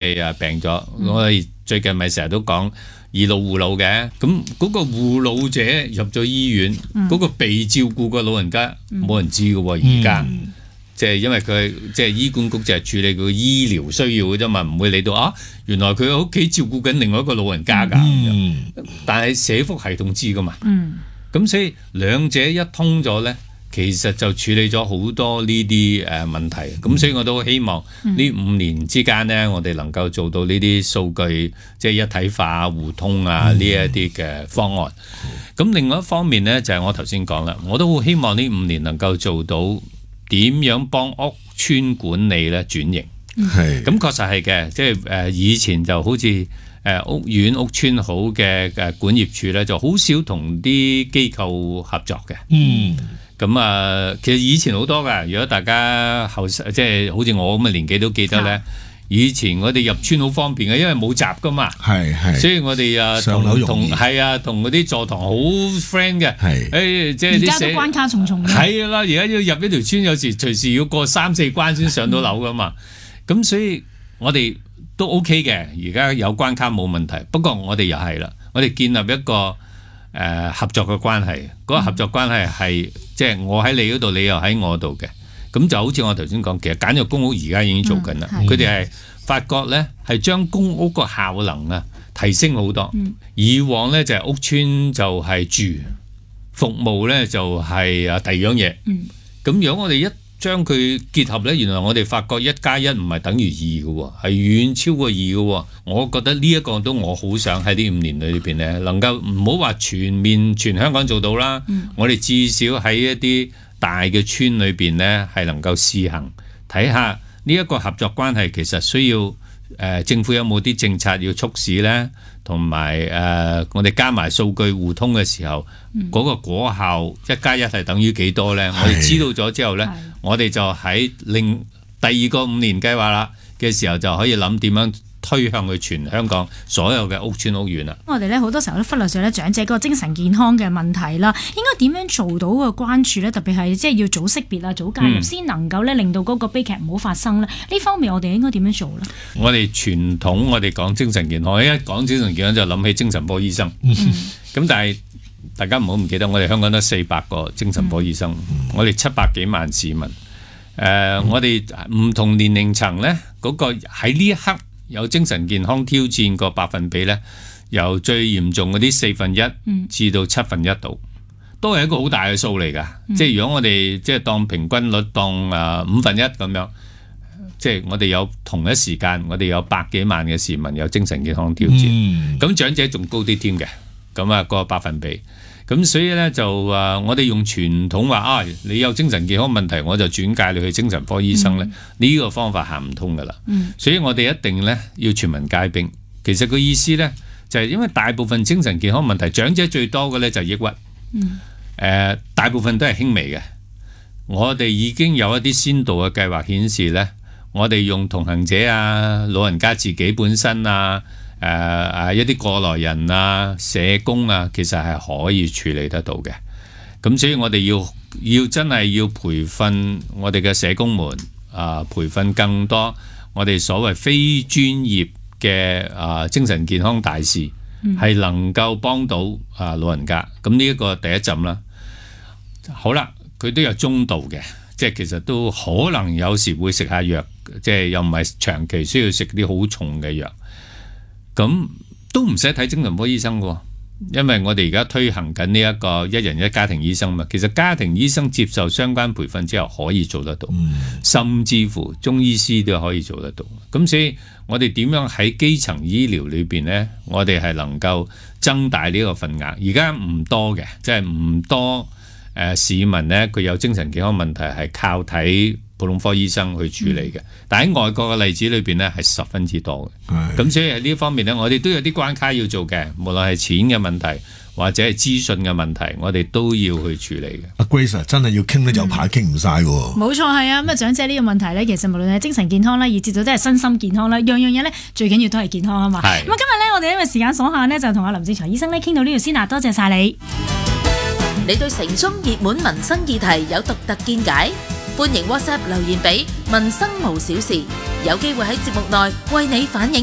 為病咗，我哋最近咪成日都講以老護老嘅，咁嗰個護老者入咗醫院，嗰個被照顧嘅老人家冇人知嘅喎，而家。即係因為佢即係醫管局就係處理佢醫療需要嘅啫嘛，唔會理到原來佢喺屋企照顧緊另外一個老人家㗎。但係社福系統知㗎嘛。咁所以兩者一通咗咧，其實就處理咗好多呢啲問題。咁所以我都希望呢5年之間咧，我哋能夠做到呢啲數據即係一體化、互通呢一啲嘅方案。咁另外一方面咧，就係我頭先講啦，我都好希望呢5年能夠做到。點樣幫屋邨管理咧轉型？係咁確實係嘅，即係以前就好似屋苑屋邨好嘅管業處咧，就好少同啲機構合作嘅。咁其實以前好多㗎。如果大家後即係好似我咁嘅年紀都記得咧，以前我哋入村好方便嘅，因為冇閘㗎嘛。係，所以我哋同嗰啲座堂好 friend 嘅。係，即係啲而家都關卡重重嘅。係啦，而家要入呢條村，有時隨時要過3-4關先上到樓㗎嘛。咁所以我哋都 OK 嘅，而家有關卡冇問題。不過我哋又係啦，我哋建立一個合作嘅關係。嗰個合作關係係即係我喺你嗰度，你又喺我度嘅。咁就好似我頭先講，其實簡約公屋而家已經做緊啦。佢哋係發覺咧，係將公屋個效能提升好多。以往咧就係屋邨就係住，服務咧就係第二樣嘢。咁如果我哋一將佢結合咧，原來我哋發覺1+1唔係等於2嘅喎，係遠超過2嘅喎。我覺得呢一個都我好想喺呢5年裏邊咧，能夠唔好話全香港做到啦。我哋至少喺一啲大嘅村裏邊呢，係能夠試行睇下呢一個合作關係，其實需要政府有冇啲政策要促使呢？同埋我哋加埋數據互通嘅時候，嗰個果效1+1係等於幾多呢？我哋知道咗之後呢，我哋就喺第二個5年計劃啦嘅時候，就可以諗點樣推向去全香港所有嘅屋邨屋苑啦。我哋咧好多時候都忽略咗咧長者嗰個精神健康嘅問題啦，應該點樣做到個關注咧？特別係即係要早識別啊、早介入，先能夠咧令到嗰個悲劇唔好發生咧。呢方面我哋應該點樣做咧？我哋傳統我哋講精神健康，一講精神健康就諗起精神科醫生。咁但係大家唔好唔記得，我哋香港得400個精神科醫生，我哋700幾萬市民。我哋唔同年齡層咧，嗰個喺呢一刻有精神健康挑戰個百分比咧，由最嚴重嗰啲1/4至到1/7度，都係一個好大嘅數嚟㗎。即係如果我哋即係當平均率當1/5咁樣，即係我哋有同一時間，我哋有100幾萬嘅市民有精神健康挑戰，咁長者仲高啲添嘅，咁個百分比。咁所以咧就我哋用傳統話你有精神健康問題，我就轉介你去精神科醫生咧，呢個方法行唔通噶啦。所以我哋一定咧要全民皆兵。其實個意思咧就係因為大部分精神健康問題，長者最多嘅咧就係抑鬱，大部分都係輕微嘅。我哋已經有一啲先導嘅計劃顯示咧，我哋用同行者老人家自己本身一啲過來人社工其實係可以處理得到嘅。咁所以我哋要真係要培訓我哋嘅社工們，培訓更多我哋所謂非專業嘅精神健康大使，係能夠幫到老人家。咁呢一個第一陣啦。好啦，佢都有中度嘅，即係其實都可能有時會食下藥，即係又唔係長期需要食啲好重嘅藥。咁都唔使睇精神科醫生嘅，因為我哋而家推行緊呢一個1人1家庭醫生嘛。其實家庭醫生接受相關培訓之後可以做得到，甚至乎中醫師都可以做得到。咁所以我哋點樣喺基層醫療裏邊呢？我哋係能夠增大呢個份額。而家唔多嘅，即係唔多市民呢，佢有精神健康問題係靠睇普通科醫生去處理嘅，但喺外國嘅例子裏邊呢，係十分之多嘅。咁所以喺呢方面呢，我哋都有啲關卡要做嘅，無論係錢嘅問題或者係資訊嘅問題，我哋都要去處理嘅。阿 Grace 真係要傾得有排傾唔晒喎。冇錯，係啊。咁長者呢個問題呢，其實無論係精神健康啦，以至到真係身心健康啦，樣樣嘢呢，最緊要都係健康啊嘛。咁今日呢，我哋因為時間所限呢，就同阿林志財醫生呢傾到呢度先啦。多謝晒你。你對城中熱門民生議題有獨特見解？歡迎 WhatsApp 留言俾民生無小事，有機會喺節目內為你反映。